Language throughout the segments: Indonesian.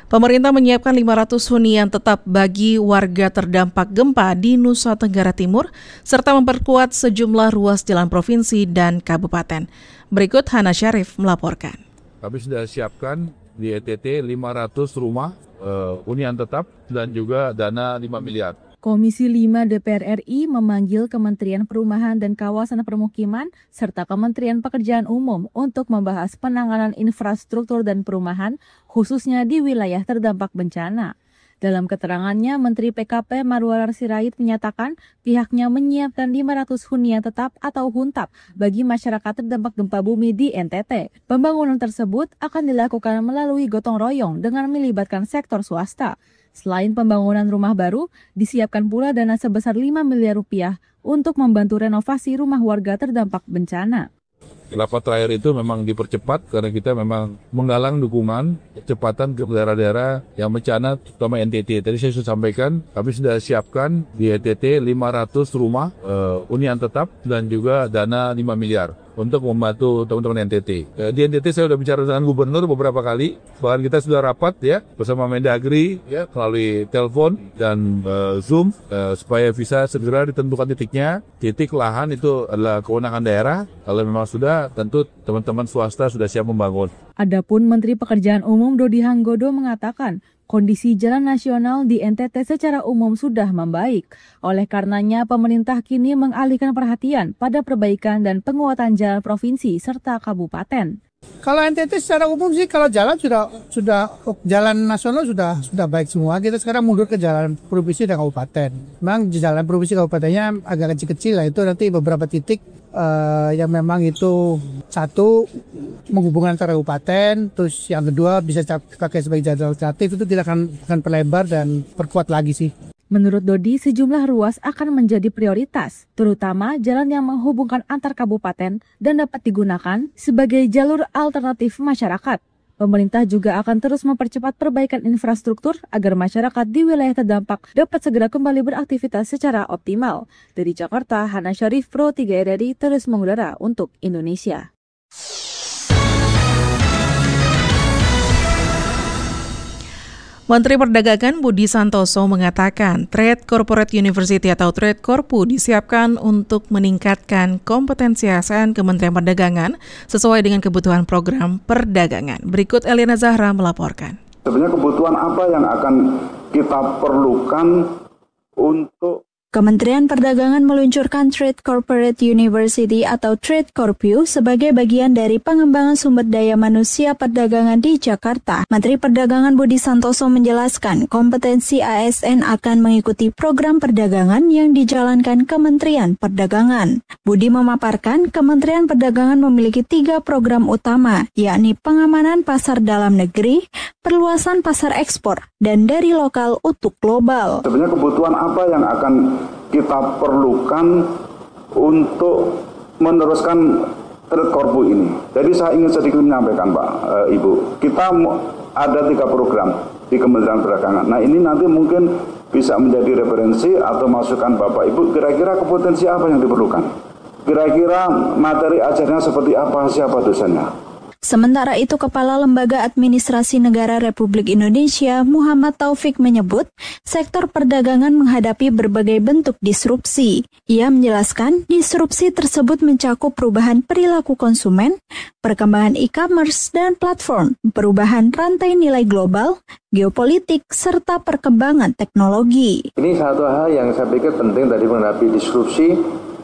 Pemerintah menyiapkan 500 hunian tetap bagi warga terdampak gempa di Nusa Tenggara Timur, serta memperkuat sejumlah ruas jalan provinsi dan kabupaten. Berikut Hana Syarif melaporkan. Kami sudah siapkan di NTT 500 rumah hunian tetap dan juga dana 5 miliar. Komisi 5 DPR RI memanggil Kementerian Perumahan dan Kawasan Permukiman serta Kementerian Pekerjaan Umum untuk membahas penanganan infrastruktur dan perumahan, khususnya di wilayah terdampak bencana. Dalam keterangannya, Menteri PKP Marwarar Sirait menyatakan pihaknya menyiapkan 500 hunian tetap atau huntap bagi masyarakat terdampak gempa bumi di NTT. Pembangunan tersebut akan dilakukan melalui gotong royong dengan melibatkan sektor swasta. Selain pembangunan rumah baru, disiapkan pula dana sebesar 5 miliar rupiah untuk membantu renovasi rumah warga terdampak bencana. Rapat terakhir itu memang dipercepat karena kita memang menggalang dukungan kecepatan ke daerah-daerah yang bencana, terutama NTT. Tadi saya sudah sampaikan, kami sudah siapkan di NTT 500 rumah hunian tetap dan juga dana 5 miliar untuk membantu teman-teman NTT. Di NTT saya sudah bicara dengan gubernur beberapa kali, bahkan kita sudah rapat ya bersama Mendagri ya melalui telepon dan Zoom supaya bisa segera ditentukan titiknya. Titik lahan itu adalah kewenangan daerah. Kalau memang sudah, tentu teman-teman swasta sudah siap membangun. Adapun Menteri Pekerjaan Umum Dodi Hanggodo mengatakan kondisi jalan nasional di NTT secara umum sudah membaik. Oleh karenanya, pemerintah kini mengalihkan perhatian pada perbaikan dan penguatan jalan provinsi serta kabupaten. Kalau NTT secara umum sih, kalau jalan sudah jalan nasional sudah baik semua. Kita sekarang mundur ke jalan provinsi dan kabupaten. Memang jalan provinsi kabupatennya agak kecil-kecil lah, itu nanti beberapa titik yang memang itu satu menghubungkan antara kabupaten, terus yang kedua bisa pakai sebagai jalan alternatif, itu tidak akan perlebar dan perkuat lagi sih. Menurut Dodi, sejumlah ruas akan menjadi prioritas, terutama jalan yang menghubungkan antar kabupaten dan dapat digunakan sebagai jalur alternatif masyarakat. Pemerintah juga akan terus mempercepat perbaikan infrastruktur agar masyarakat di wilayah terdampak dapat segera kembali beraktivitas secara optimal. Dari Jakarta, Hana Syarif, Pro 3 RRI, terus mengudara untuk Indonesia. Menteri Perdagangan Budi Santoso mengatakan Trade Corporate University atau Trade Corpu disiapkan untuk meningkatkan kompetensi ASN Kementerian Perdagangan sesuai dengan kebutuhan program perdagangan. Berikut Eliana Zahra melaporkan. Sebenarnya kebutuhan apa yang akan kita perlukan untuk Kementerian Perdagangan meluncurkan Trade Corporate University atau Trade Corpu sebagai bagian dari pengembangan sumber daya manusia perdagangan di Jakarta. Menteri Perdagangan Budi Santoso menjelaskan kompetensi ASN akan mengikuti program perdagangan yang dijalankan Kementerian Perdagangan. Budi memaparkan Kementerian Perdagangan memiliki 3 program utama, yakni pengamanan pasar dalam negeri, perluasan pasar ekspor, dan dari lokal untuk global. Sebenarnya kebutuhan apa yang akan kita perlukan untuk meneruskan Trade Corpu ini. Jadi saya ingin sedikit menyampaikan Pak, Ibu, kita ada 3 program di Kementerian Perdagangan. Nah ini nanti mungkin bisa menjadi referensi atau masukan Bapak Ibu, kira-kira kompetensi apa yang diperlukan? Kira-kira materi ajarnya seperti apa, siapa dosennya? Sementara itu, Kepala Lembaga Administrasi Negara Republik Indonesia, Muhammad Taufik menyebut, sektor perdagangan menghadapi berbagai bentuk disrupsi. Ia menjelaskan, disrupsi tersebut mencakup perubahan perilaku konsumen, perkembangan e-commerce dan platform, perubahan rantai nilai global, geopolitik, serta perkembangan teknologi. Ini satu hal yang saya pikir penting tadi menghadapi disrupsi.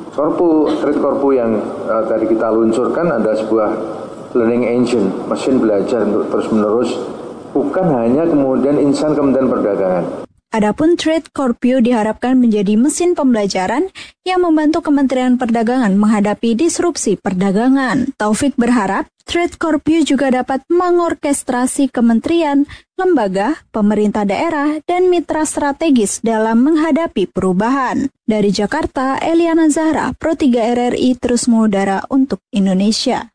Trade Corpu yang tadi kita luncurkan ada sebuah learning engine, mesin belajar untuk terus-menerus, bukan hanya kemudian insan Kementerian Perdagangan. Adapun Trade Corpu diharapkan menjadi mesin pembelajaran yang membantu Kementerian Perdagangan menghadapi disrupsi perdagangan. Taufik berharap Trade Corpu juga dapat mengorkestrasi kementerian, lembaga, pemerintah daerah, dan mitra strategis dalam menghadapi perubahan. Dari Jakarta, Eliana Zahra, Pro 3 RRI, terus mengudara untuk Indonesia.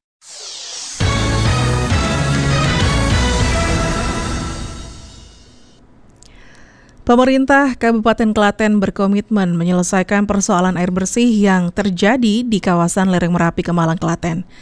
Pemerintah Kabupaten Klaten berkomitmen menyelesaikan persoalan air bersih yang terjadi di kawasan lereng Merapi, Kemalang, Klaten.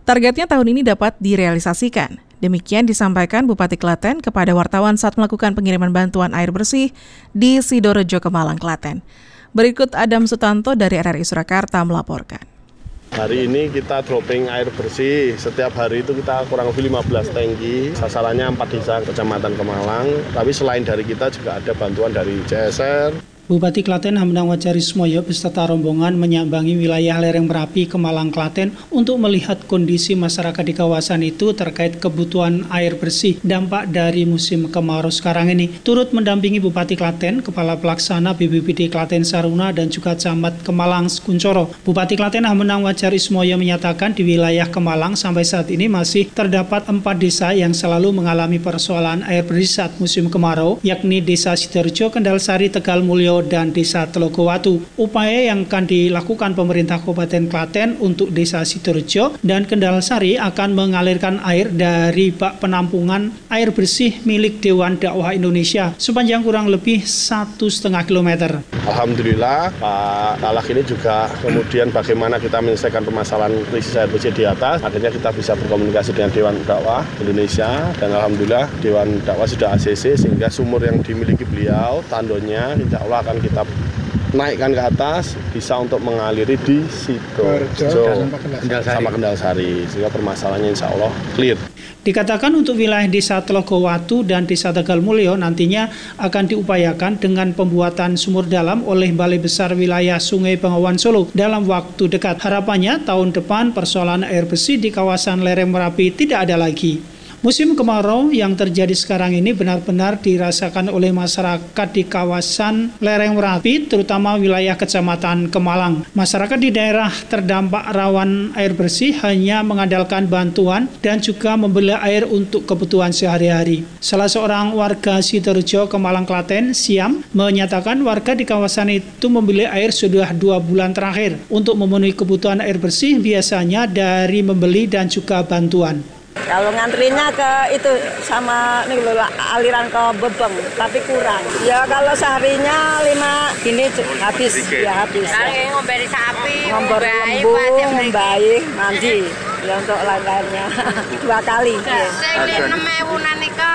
Targetnya tahun ini dapat direalisasikan. Demikian disampaikan Bupati Klaten kepada wartawan saat melakukan pengiriman bantuan air bersih di Sidorejo, Kemalang, Klaten. Berikut Adam Sutanto dari RRI Surakarta melaporkan. Hari ini kita dropping air bersih, setiap hari itu kita kurang lebih 15 tangki, sasarannya 4 desa Kecamatan Kemalang, tapi selain dari kita juga ada bantuan dari CSR. Bupati Klaten Hamdang Wajarismoyo beserta rombongan menyambangi wilayah lereng Merapi, Kemalang, Klaten untuk melihat kondisi masyarakat di kawasan itu terkait kebutuhan air bersih dampak dari musim kemarau sekarang ini. Turut mendampingi Bupati Klaten, Kepala Pelaksana BPBD Klaten Saruna dan juga Camat Kemalang Kuncoro. Bupati Klaten Hamdang Wajarismoyo menyatakan di wilayah Kemalang sampai saat ini masih terdapat 4 desa yang selalu mengalami persoalan air bersih saat musim kemarau, yakni Desa Sidorejo, Kendalsari, Tegal Mulyo, dan Desa Telogowatu. Upaya yang akan dilakukan pemerintah Kabupaten Klaten untuk Desa Sidorejo dan Kendalsari akan mengalirkan air dari bak penampungan air bersih milik Dewan Dakwah Indonesia sepanjang kurang lebih 1,5 km. Alhamdulillah Pak Talak ini juga kemudian bagaimana kita menyelesaikan permasalahan krisis air bersih di atas. Akhirnya kita bisa berkomunikasi dengan Dewan Dakwah Indonesia dan Alhamdulillah Dewan Dakwah sudah ACC sehingga sumur yang dimiliki beliau, tandonya insya Allah akan kita naikkan ke atas, bisa untuk mengaliri di Sidorejo sama Kendalsari, sehingga permasalahannya insya Allah clear. Dikatakan untuk wilayah Desa Telogowatu dan Desa Tegal Mulyo nantinya akan diupayakan dengan pembuatan sumur dalam oleh Balai Besar Wilayah Sungai Bengawan Solo dalam waktu dekat. Harapannya tahun depan persoalan air bersih di kawasan lereng Merapi tidak ada lagi. Musim kemarau yang terjadi sekarang ini benar-benar dirasakan oleh masyarakat di kawasan lereng Merapi, terutama wilayah Kecamatan Kemalang. Masyarakat di daerah terdampak rawan air bersih hanya mengandalkan bantuan dan juga membeli air untuk kebutuhan sehari-hari. Salah seorang warga Sidorejo, Kemalang, Klaten, Siam, menyatakan warga di kawasan itu membeli air sudah 2 bulan terakhir. Untuk memenuhi kebutuhan air bersih biasanya dari membeli dan juga bantuan. Kalau ngantrinya ke itu sama nih aliran ke Bebeng, tapi kurang. Ya kalau seharinya 5 gini habis, ya habis. Kalau ngomberi sapi, ngombor lembu, membaik, mandi. Ya untuk lainnya 2 kali. Sing 6.000-an nika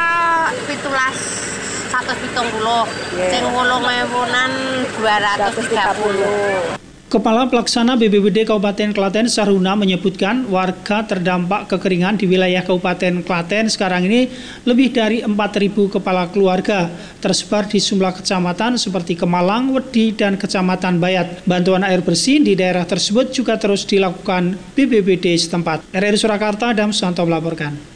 170. Sing 8.000-an 230. Kepala Pelaksana BPBD Kabupaten Klaten Saruna menyebutkan warga terdampak kekeringan di wilayah Kabupaten Klaten sekarang ini lebih dari 4.000 kepala keluarga tersebar di sejumlah kecamatan seperti Kemalang, Wedi, dan Kecamatan Bayat. Bantuan air bersih di daerah tersebut juga terus dilakukan BPBD setempat. RRI Surakarta, Adam Sutanto melaporkan.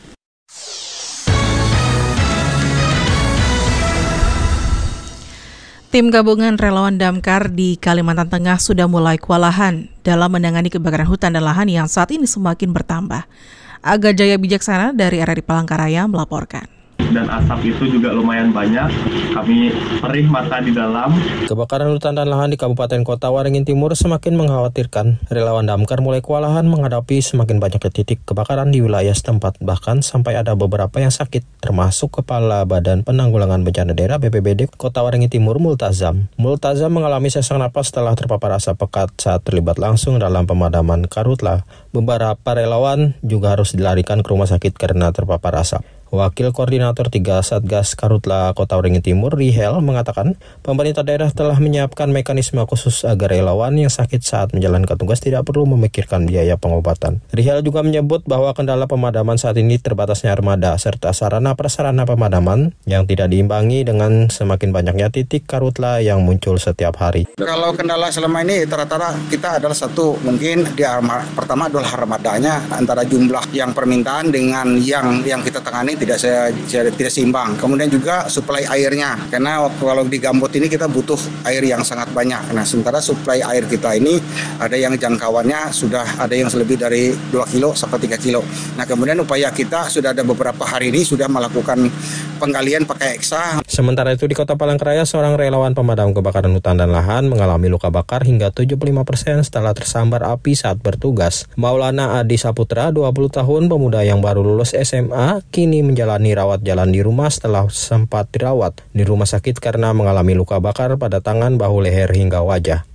Tim gabungan relawan Damkar di Kalimantan Tengah sudah mulai kewalahan dalam menangani kebakaran hutan dan lahan yang saat ini semakin bertambah. Aga Jaya Bijaksana dari RRI Palangkaraya melaporkan. Dan asap itu juga lumayan banyak, kami perih mata di dalam. Kebakaran hutan dan lahan di Kabupaten Kota Waringin Timur semakin mengkhawatirkan. Relawan Damkar mulai kewalahan menghadapi semakin banyaknya titik kebakaran di wilayah setempat, bahkan sampai ada beberapa yang sakit, termasuk Kepala Badan Penanggulangan Bencana Daerah BPBD Kota Waringin Timur Multazam. Multazam mengalami sesak napas setelah terpapar asap pekat saat terlibat langsung dalam pemadaman karhutla. Beberapa relawan juga harus dilarikan ke rumah sakit karena terpapar asap. Wakil Koordinator 3 Satgas Karhutla Kota Waringin Timur, Rihel, mengatakan pemerintah daerah telah menyiapkan mekanisme khusus agar relawan yang sakit saat menjalankan tugas tidak perlu memikirkan biaya pengobatan. Rihel juga menyebut bahwa kendala pemadaman saat ini terbatasnya armada serta sarana-prasarana pemadaman yang tidak diimbangi dengan semakin banyaknya titik karhutla yang muncul setiap hari. Kalau kendala selama ini rata-rata kita adalah satu, mungkin pertama adalah armadanya, antara jumlah yang permintaan dengan yang kita tangani tidak seimbang. Kemudian juga suplai airnya, karena kalau di Gambut ini kita butuh air yang sangat banyak. Nah, sementara suplai air kita ini ada yang jangkauannya sudah ada yang lebih dari 2 kilo sampai 3 kilo. Nah, kemudian upaya kita sudah ada beberapa hari ini sudah melakukan penggalian pakai eksa. Sementara itu di Kota Palangkaraya, seorang relawan pemadam kebakaran hutan dan lahan mengalami luka bakar hingga 75% setelah tersambar api saat bertugas. Maulana Adi Saputra, 20 tahun, pemuda yang baru lulus SMA, kini menjalani rawat jalan di rumah setelah sempat dirawat di rumah sakit karena mengalami luka bakar pada tangan, bahu, leher, hingga wajah.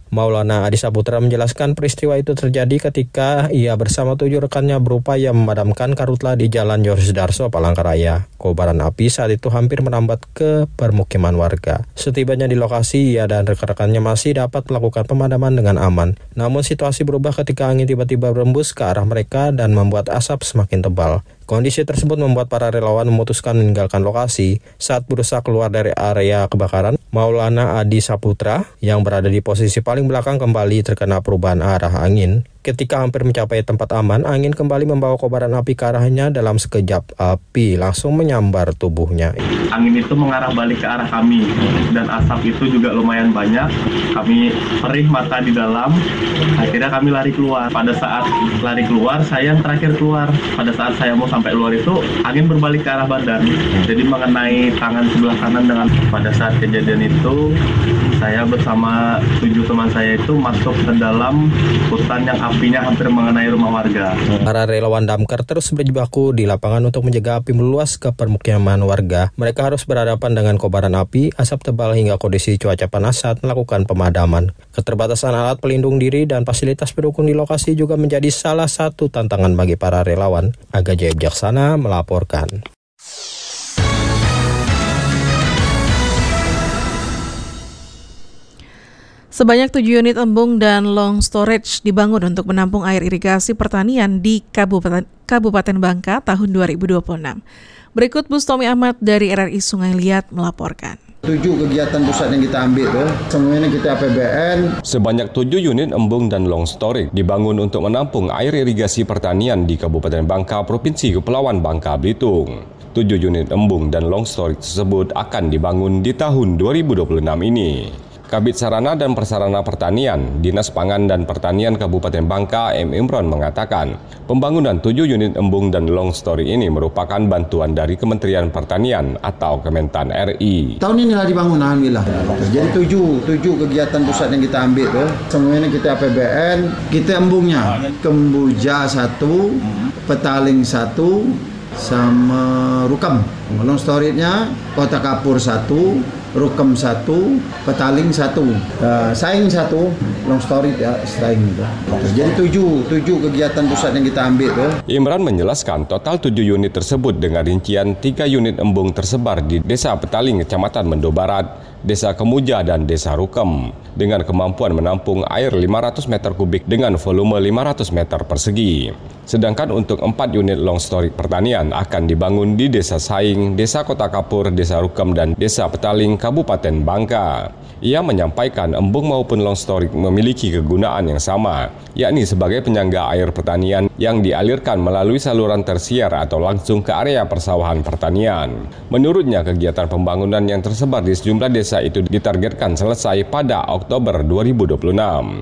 Maulana Adi Saputra menjelaskan peristiwa itu terjadi ketika ia bersama 7 rekannya berupaya memadamkan karhutla di Jalan Yorisdarso, Palangkaraya. Kobaran api saat itu hampir merambat ke permukiman warga. Setibanya di lokasi, ia dan rekan-rekannya masih dapat melakukan pemadaman dengan aman. Namun situasi berubah ketika angin tiba-tiba berembus ke arah mereka dan membuat asap semakin tebal. Kondisi tersebut membuat para relawan memutuskan meninggalkan lokasi. Saat berusaha keluar dari area kebakaran, Maulana Adi Saputra yang berada di posisi paling belakang kembali terkena perubahan arah angin. Ketika hampir mencapai tempat aman, angin kembali membawa kobaran api ke arahnya. Dalam sekejap, api langsung menyambar tubuhnya. Angin itu mengarah balik ke arah kami, dan asap itu juga lumayan banyak. Kami perih mata di dalam, akhirnya kami lari keluar. Pada saat lari keluar, saya yang terakhir keluar. Pada saat saya mau sampai luar itu, angin berbalik ke arah badan. Jadi mengenai tangan sebelah kanan dengan pada saat kejadian itu, saya bersama 7 teman saya itu masuk ke dalam hutan yang apinya hampir mengenai rumah warga. Para relawan damkar terus berjibaku di lapangan untuk mencegah api meluas ke permukiman warga. Mereka harus berhadapan dengan kobaran api, asap tebal hingga kondisi cuaca panas saat melakukan pemadaman. Keterbatasan alat pelindung diri dan fasilitas pendukung di lokasi juga menjadi salah satu tantangan bagi para relawan. Aga Jaya Bijaksana melaporkan. Sebanyak 7 unit embung dan long storage dibangun untuk menampung air irigasi pertanian di Kabupaten Bangka tahun 2026. Berikut Bustomi Ahmad dari RRI Sungai Liat melaporkan. 7 kegiatan pusat yang kita ambil tuh, semuanya kita APBN. Sebanyak 7 unit embung dan long storage dibangun untuk menampung air irigasi pertanian di Kabupaten Bangka, Provinsi Kepulauan Bangka Belitung. 7 unit embung dan long storage tersebut akan dibangun di tahun 2026 ini. Kabid Sarana dan Prasarana Pertanian, Dinas Pangan dan Pertanian Kabupaten Bangka, M. Imron mengatakan, pembangunan 7 unit embung dan long storage ini merupakan bantuan dari Kementerian Pertanian atau Kementan RI. Tahun inilah dibangun, alhamdulillah. Jadi 7 kegiatan pusat yang kita ambil tuh, semuanya kita APBN. Kita embungnya, Kemboja 1, Petaling 1, sama Rukam. Long storage-nya Kota Kapur 1, Rukam 1, Petaling 1, Saing 1, long storage ya, Saing itu. Jadi 7 kegiatan pusat yang kita ambil tuh. Imran menjelaskan total 7 unit tersebut dengan rincian 3 unit embung tersebar di Desa Petaling, Kecamatan Mendo Barat, Desa Kemuja dan Desa Rukam dengan kemampuan menampung air 500 meter kubik dengan volume 500 meter persegi. Sedangkan untuk 4 unit long storage pertanian akan dibangun di Desa Saing, Desa Kota Kapur, Desa Rukam dan Desa Petaling, Kabupaten Bangka. Ia menyampaikan embung maupun long storage memiliki kegunaan yang sama, yakni sebagai penyangga air pertanian yang dialirkan melalui saluran tersier atau langsung ke area persawahan pertanian. Menurutnya, kegiatan pembangunan yang tersebar di sejumlah desa itu ditargetkan selesai pada Oktober 2026.